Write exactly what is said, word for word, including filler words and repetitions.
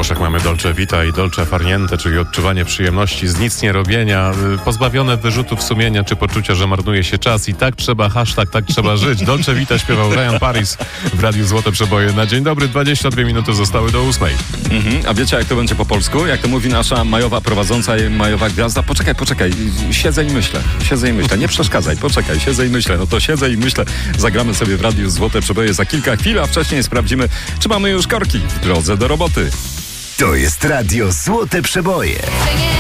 Włoszech mamy dolce vita i dolce farniente, czyli odczuwanie przyjemności z nic nie robienia, pozbawione wyrzutów sumienia czy poczucia, że marnuje się czas i tak trzeba, hashtag tak trzeba żyć. Dolce vita śpiewał Ryan Paris w Radiu Złote Przeboje. Na dzień dobry, dwadzieścia dwie minuty zostały do ósmej. Mhm. A wiecie, jak to będzie po polsku? Jak to mówi nasza majowa prowadząca i majowa gwiazda? Poczekaj, poczekaj, siedzę i myślę, siedzę i myślę, nie przeszkadzaj, poczekaj, siedzę i myślę. No to siedzę i myślę, zagramy sobie w Radiu Złote Przeboje za kilka chwil, a wcześniej sprawdzimy, czy mamy już korki w drodze do roboty. To jest Radio Złote Przeboje.